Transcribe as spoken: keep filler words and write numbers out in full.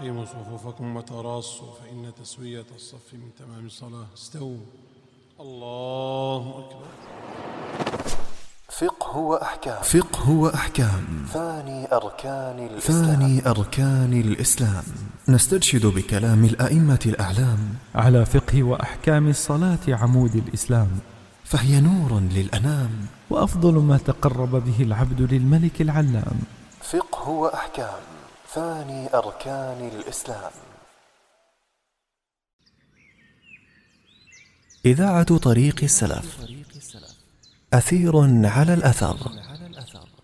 أقيموا صفوفكم وتراصوا فإن تسوية الصف من تمام الصلاة. استووا. الله أكبر. فقه وأحكام. فقه وأحكام. ثاني أركان الإسلام. ثاني أركان الإسلام. نسترشد بكلام الأئمة الأعلام على فقه وأحكام الصلاة عمود الإسلام، فهي نور للأنام وأفضل ما تقرب به العبد للملك العلام. فقه وأحكام ثاني أركان الإسلام. إذاعة طريق السلف، أثير على الأثر.